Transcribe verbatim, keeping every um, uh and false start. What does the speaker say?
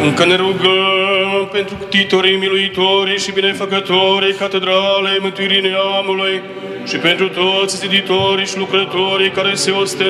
Încă ne rugăm pentru ctitorii, miluitorii și binefăcătorii Catedralei Mântuirii Neamului și pentru toți ziditorii și lucrătorii care se ostenesc